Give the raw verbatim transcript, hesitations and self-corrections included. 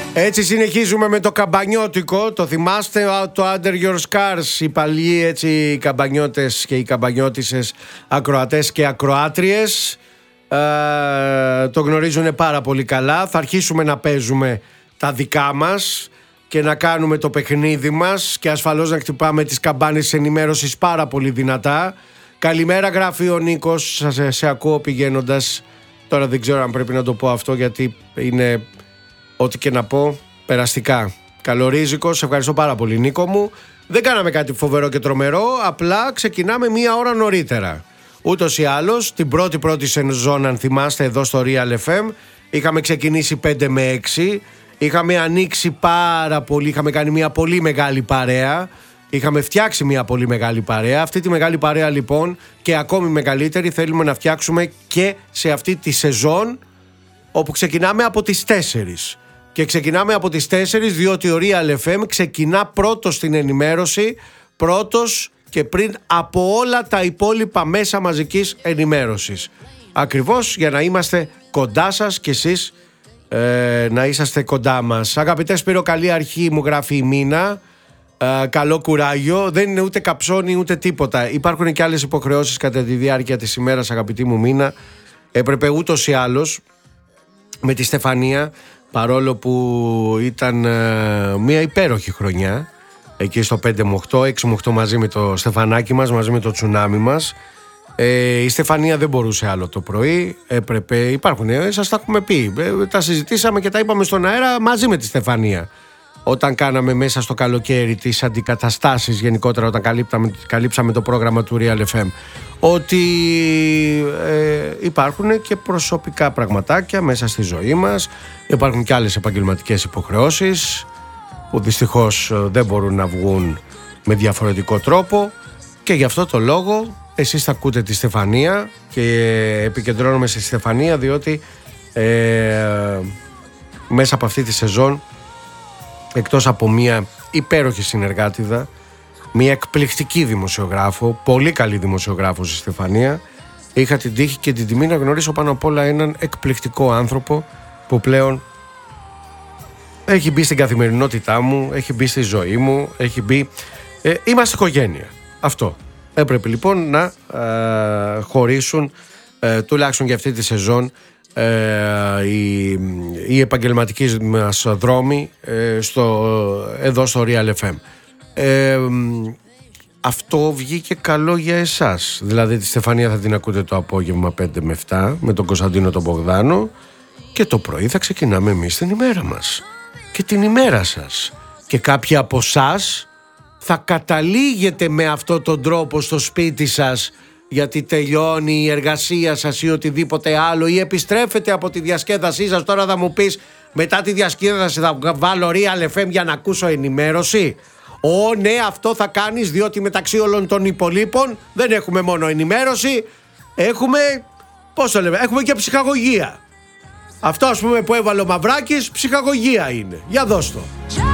Έτσι συνεχίζουμε με το καμπανιώτικο. Το θυμάστε το Under Your Scars? Οι παλιοί έτσι οι καμπανιώτες και οι καμπανιώτισσες ακροατές και ακροάτριες ε, το γνωρίζουν πάρα πολύ καλά. Θα αρχίσουμε να παίζουμε τα δικά μας και να κάνουμε το παιχνίδι μας και ασφαλώς να χτυπάμε τις καμπάνες της ενημέρωσης πάρα πολύ δυνατά. Καλημέρα, γράφει ο Νίκος. Σε, σε ακούω πηγαίνοντας. Τώρα δεν ξέρω αν πρέπει να το πω αυτό, γιατί είναι ό,τι και να πω περαστικά. Καλορίζικο, σε ευχαριστώ πάρα πολύ, Νίκο μου. Δεν κάναμε κάτι φοβερό και τρομερό, απλά ξεκινάμε μία ώρα νωρίτερα. Ούτως ή άλλως, την πρώτη πρώτη σεζόν, αν θυμάστε, εδώ στο Real εφ εμ, είχαμε ξεκινήσει πέντε με έξι. Είχαμε ανοίξει πάρα πολύ, είχαμε κάνει μία πολύ μεγάλη παρέα. Είχαμε φτιάξει μια πολύ μεγάλη παρέα. Αυτή τη μεγάλη παρέα λοιπόν και ακόμη μεγαλύτερη θέλουμε να φτιάξουμε και σε αυτή τη σεζόν, όπου ξεκινάμε από τις τέσσερις. Και ξεκινάμε από τις τέσσερις διότι ο Real εφ εμ ξεκινά πρώτος στην ενημέρωση, πρώτος και πριν από όλα τα υπόλοιπα μέσα μαζικής ενημέρωσης. Ακριβώς για να είμαστε κοντά σας και εσείς ε, να είσαστε κοντά μας. Αγαπητέ Σπύρο, καλή αρχή, μου γράφει η Μίνα. Uh, καλό κουράγιο. Δεν είναι ούτε καψώνει ούτε τίποτα. Υπάρχουν και άλλες υποχρεώσεις κατά τη διάρκεια της ημέρας, αγαπητή μου Μίνα. Έπρεπε ούτως ή άλλως με τη Στεφανία, παρόλο που ήταν uh, μια υπέροχη χρονιά εκεί στο πέντε με οκτώ, έξι με οκτώ μαζί με το Στεφανάκι μας, μαζί με το τσουνάμι μας. Ε, η Στεφανία δεν μπορούσε άλλο το πρωί. Έπρεπε, υπάρχουν, ε, σας τα έχουμε πει, ε, τα συζητήσαμε και τα είπαμε στον αέρα μαζί με τη Στεφανία. Όταν κάναμε μέσα στο καλοκαίρι τις αντικαταστάσεις, γενικότερα όταν καλύψαμε, καλύψαμε το πρόγραμμα του Real εφ εμ, ότι ε, υπάρχουν και προσωπικά πραγματάκια μέσα στη ζωή μας. Υπάρχουν και άλλες επαγγελματικές υποχρεώσεις που δυστυχώς δεν μπορούν να βγουν με διαφορετικό τρόπο, και γι' αυτό το λόγο εσείς θα ακούτε τη Στεφανία και επικεντρώνομαι στη Στεφανία, διότι ε, μέσα από αυτή τη σεζόν, εκτός από μια υπέροχη συνεργάτιδα, μια εκπληκτική δημοσιογράφο, πολύ καλή δημοσιογράφο στη Στεφανία, είχα την τύχη και την τιμή να γνωρίσω πάνω απ' όλα έναν εκπληκτικό άνθρωπο που πλέον έχει μπει στην καθημερινότητά μου, έχει μπει στη ζωή μου, έχει μπει... Ε, είμαστε οικογένεια. Αυτό. Έπρεπε λοιπόν να ε, χωρίσουν ε, τουλάχιστον για αυτή τη σεζόν Ε, οι, οι επαγγελματικοί μας δρόμοι ε, στο, εδώ στο Real εφ εμ. ε, Αυτό βγήκε καλό για εσάς. Δηλαδή τη Στεφανία θα την ακούτε το απόγευμα πέντε με επτά με τον Κωνσταντίνο τον Μπογδάνο, και το πρωί θα ξεκινάμε εμείς την ημέρα μας και την ημέρα σας, και κάποιοι από εσάς θα καταλήγετε με αυτόν τον τρόπο στο σπίτι σας, γιατί τελειώνει η εργασία σας ή οτιδήποτε άλλο, ή επιστρέφετε από τη διασκέδασή σας. Τώρα θα μου πεις, μετά τη διασκέδαση θα βάλω Real εφ εμ για να ακούσω ενημέρωση? Ω ναι, αυτό θα κάνεις, διότι μεταξύ όλων των υπολείπων δεν έχουμε μόνο ενημέρωση, έχουμε, πώς το λέμε, έχουμε και ψυχαγωγία. Αυτό ας πούμε που έβαλε ο Μαυράκης, ψυχαγωγία είναι. Για δώσ' το.